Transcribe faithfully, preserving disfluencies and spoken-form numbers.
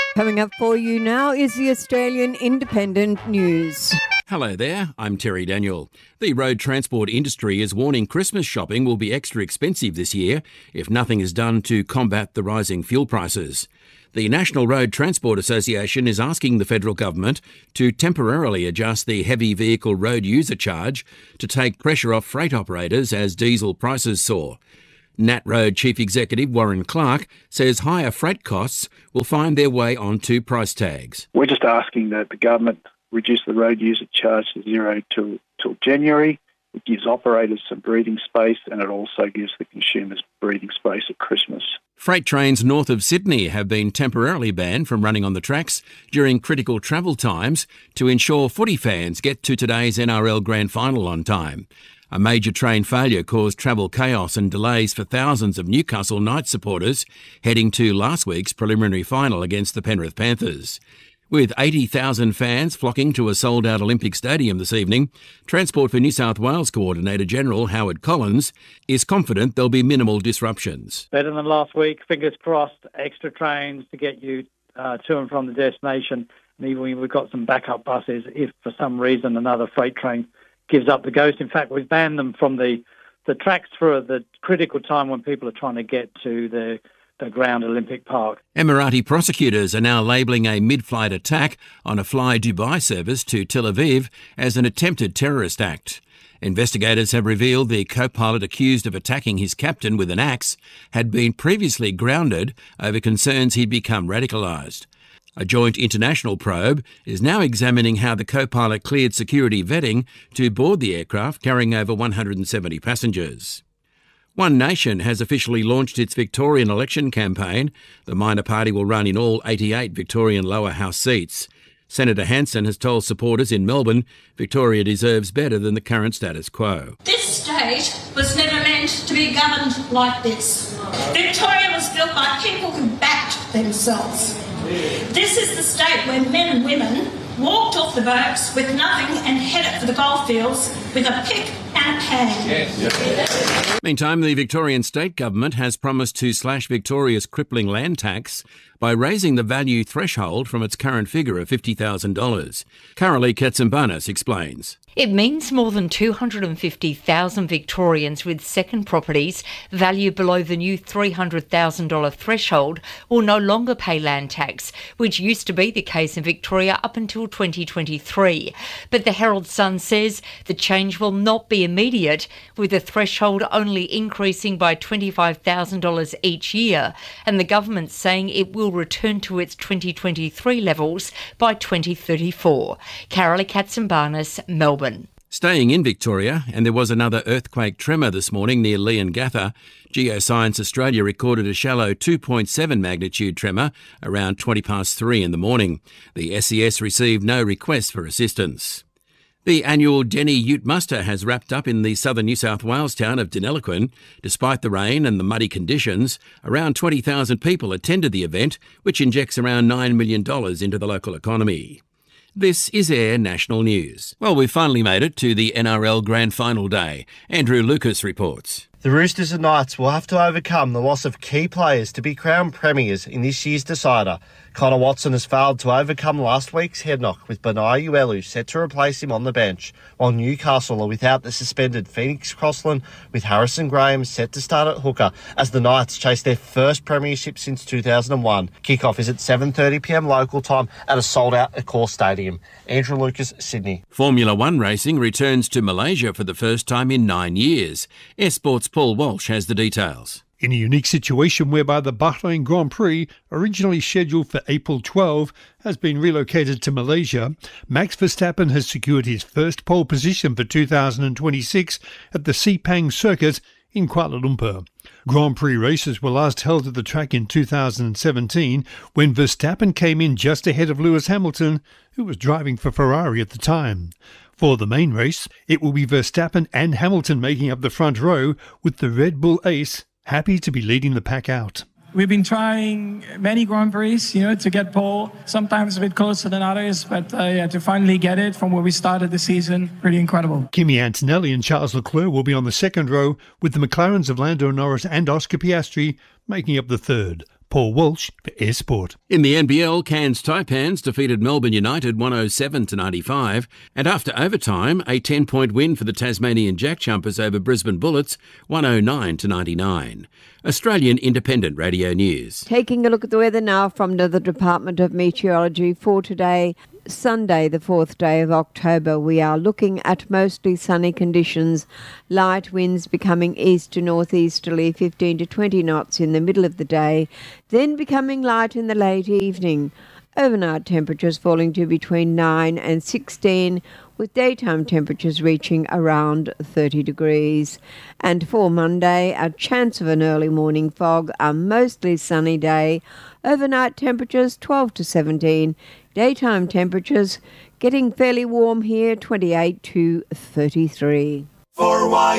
Coming up for you now is the Australian Independent News. Hello there, I'm Terry Daniel. The road transport industry is warning Christmas shopping will be extra expensive this year if nothing is done to combat the rising fuel prices. The National Road Transport Association is asking the federal government to temporarily adjust the heavy vehicle road user charge to take pressure off freight operators as diesel prices soar. Nat Road Chief Executive Warren Clark says higher freight costs will find their way onto price tags. We're just asking that the government reduce the road user charge to zero till, till January. It gives operators some breathing space, and it also gives the consumers breathing space at Christmas. Freight trains north of Sydney have been temporarily banned from running on the tracks during critical travel times to ensure footy fans get to today's N R L Grand Final on time. A major train failure caused travel chaos and delays for thousands of Newcastle Knights supporters heading to last week's preliminary final against the Penrith Panthers. With eighty thousand fans flocking to a sold-out Olympic Stadium this evening, Transport for New South Wales Coordinator General Howard Collins is confident there'll be minimal disruptions. Better than last week, fingers crossed, extra trains to get you uh, to and from the destination. And even we've got some backup buses if for some reason another freight train gives up the ghost. In fact, we've banned them from the, the tracks for the critical time when people are trying to get to the, the ground Olympic Park. Emirati prosecutors are now labelling a mid-flight attack on a Fly Dubai service to Tel Aviv as an attempted terrorist act. Investigators have revealed the co-pilot accused of attacking his captain with an axe had been previously grounded over concerns he'd become radicalised. A joint international probe is now examining how the co-pilot cleared security vetting to board the aircraft carrying over one hundred seventy passengers. One Nation has officially launched its Victorian election campaign. The minor party will run in all eighty-eight Victorian lower house seats. Senator Hanson has told supporters in Melbourne Victoria deserves better than the current status quo. This state was never meant to be governed like this. Victoria was built by people who backed themselves. This is the state where men and women walked off the boats with nothing and headed for the goldfields with a pick and a pan. Yes. Yes. Meantime, the Victorian state government has promised to slash Victoria's crippling land tax by raising the value threshold from its current figure of fifty thousand dollars. Carolee Katsimbanis explains. It means more than two hundred fifty thousand Victorians with second properties valued below the new three hundred thousand dollars threshold will no longer pay land tax, which used to be the case in Victoria up until twenty twenty-three. But the Herald Sun says the change will not be immediate, with the threshold only increasing by twenty-five thousand dollars each year, and the government saying it will return to its twenty twenty-three levels by twenty thirty-four. Carolee Katsimbanis, Melbourne. Staying in Victoria, and there was another earthquake tremor this morning near Leongatha. Geoscience Australia recorded a shallow two point seven magnitude tremor around twenty past three in the morning. The S E S received no request for assistance. The annual Denny Ute Muster has wrapped up in the southern New South Wales town of Deniliquin. Despite the rain and the muddy conditions, around twenty thousand people attended the event, which injects around nine million dollars into the local economy. This is Air National News. Well, we've finally made it to the N R L Grand Final day. Andrew Lucas reports. The Roosters and Knights will have to overcome the loss of key players to be crowned premiers in this year's decider. Connor Watson has failed to overcome last week's head knock, with Benai Uelu set to replace him on the bench, while Newcastle are without the suspended Phoenix Crossland, with Harrison Graham set to start at hooker as the Knights chase their first premiership since two thousand one. Kick-off is at seven thirty p m local time at a sold-out Accor Stadium. Andrew Lucas, Sydney. Formula One racing returns to Malaysia for the first time in nine years. Air Sports' Paul Walsh has the details. In a unique situation whereby the Bahrain Grand Prix, originally scheduled for April twelfth, has been relocated to Malaysia, Max Verstappen has secured his first pole position for two thousand twenty-six at the Sepang Circuit in Kuala Lumpur. Grand Prix races were last held at the track in two thousand seventeen, when Verstappen came in just ahead of Lewis Hamilton, who was driving for Ferrari at the time. For the main race, it will be Verstappen and Hamilton making up the front row, with the Red Bull ace happy to be leading the pack out. We've been trying many Grand Prix, you know, to get pole, sometimes a bit closer than others, but uh, yeah, to finally get it from where we started the season, pretty incredible. Kimi Antonelli and Charles Leclerc will be on the second row, with the McLarens of Lando Norris and Oscar Piastri making up the third. Paul Walsh for Air Sport. In the N B L, Cairns Taipans defeated Melbourne United one oh seven to ninety-five, and after overtime, a ten-point win for the Tasmanian Jack Jumpers over Brisbane Bullets one oh nine to ninety-nine. Australian Independent Radio News. Taking a look at the weather now from the Department of Meteorology for today, Sunday, the fourth day of October. We are looking at mostly sunny conditions, light winds becoming east to northeasterly, fifteen to twenty knots in the middle of the day, then becoming light in the late evening. Overnight temperatures falling to between nine and sixteen, with daytime temperatures reaching around thirty degrees. And for Monday, a chance of an early morning fog, a mostly sunny day, overnight temperatures twelve to seventeen, daytime temperatures getting fairly warm here, twenty-eight to thirty-three. For why